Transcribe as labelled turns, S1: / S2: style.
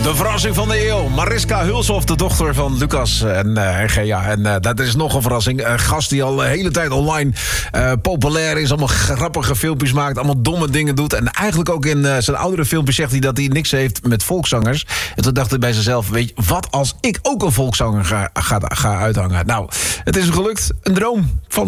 S1: De verrassing van de eeuw. Mariska Hulshoff, de dochter van Lucas en Gea. En dat is nog een verrassing. Een gast die al de hele tijd online populair is. Allemaal grappige filmpjes maakt. Allemaal domme dingen doet. En eigenlijk ook in zijn oudere filmpjes zegt hij dat hij niks heeft met volkszangers. En toen dacht hij bij zichzelf, weet je, wat als ik ook een volkszanger ga uithangen? Nou, het is hem gelukt. Een droom van